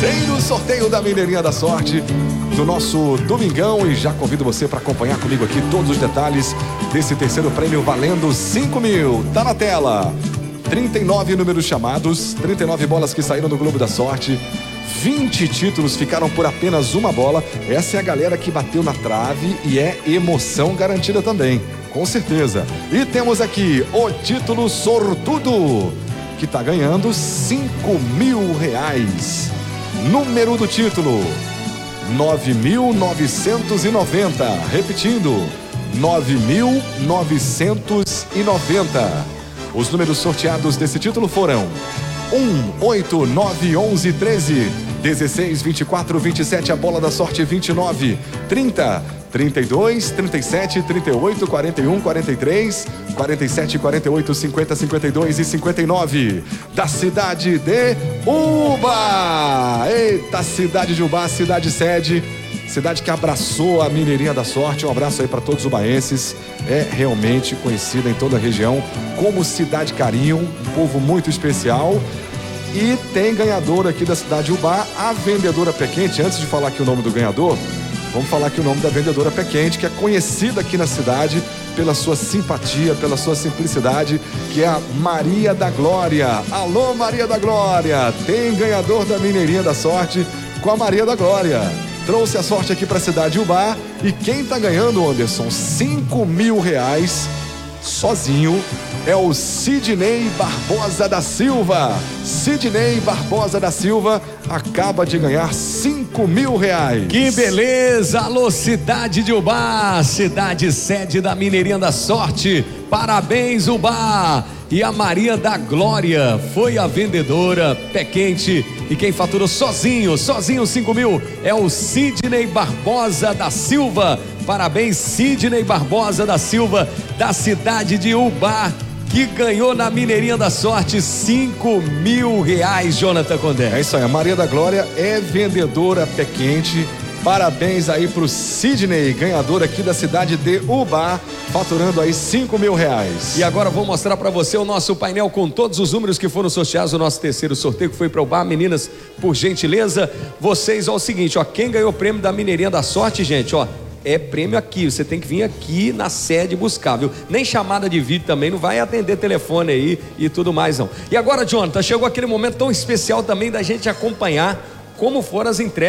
terceiro sorteio da Mineirinha da Sorte do nosso domingão, e já convido você para acompanhar comigo aqui todos os detalhes desse terceiro prêmio valendo 5 mil. Tá na tela. 39 números chamados, 39 bolas que saíram do Globo da Sorte, 20 títulos ficaram por apenas uma bola. Essa é a galera que bateu na trave e é emoção garantida também, com certeza. E temos aqui o título sortudo, que tá ganhando 5 mil reais. Número do título 9.990. Repetindo, 9.990. Os números sorteados desse título foram 1, 8, 9, 11, 13, 16, 24, 27, a bola da sorte 29, 30, 32, 37, 38, 41, 43, 47, 48, 50, 52 e 59. Da cidade de Ubá. Eita, cidade de Ubá, cidade sede. Cidade que abraçou a Mineirinha da Sorte. Um abraço aí para todos os ubaenses. É realmente conhecida em toda a região como Cidade Carinho, um povo muito especial. E tem ganhador aqui da cidade de Ubá, a vendedora Pé Quente. Antes de falar aqui o nome do ganhador, vamos falar aqui o nome da vendedora Pé Quente, que é conhecida aqui na cidade pela sua simpatia, pela sua simplicidade, que é a Maria da Glória. Alô, Maria da Glória! Tem ganhador da Mineirinha da Sorte com a Maria da Glória. Trouxe a sorte aqui para a cidade de Ubá. E quem tá ganhando, Anderson, 5 mil reais sozinho é o Sidney Barbosa da Silva. Sidney Barbosa da Silva acaba de ganhar 5 mil reais. Que beleza! Alô, cidade de Ubá, cidade sede da Mineirinha da Sorte. Parabéns, Ubá! E a Maria da Glória foi a vendedora Pé Quente. E quem faturou sozinho 5 mil é o Sidney Barbosa da Silva. Parabéns, Sidney Barbosa da Silva, da cidade de Ubá, que ganhou na Mineirinha da Sorte 5 mil reais, Jonathan Condé. É isso aí, a Maria da Glória é vendedora Pé Quente. Parabéns aí pro Sidney, ganhador aqui da cidade de Ubá, faturando aí 5 mil reais. E agora vou mostrar para você o nosso painel com todos os números que foram sorteados. O nosso terceiro sorteio que foi para Ubá. Meninas, por gentileza, vocês, ó, o seguinte, ó, quem ganhou o prêmio da Mineirinha da Sorte, gente, ó, é prêmio aqui, você tem que vir aqui na sede buscar, viu? Nem chamada de vídeo também, não vai atender telefone aí e tudo mais não. E agora, Jonathan, chegou aquele momento tão especial também da gente acompanhar como foram as entregas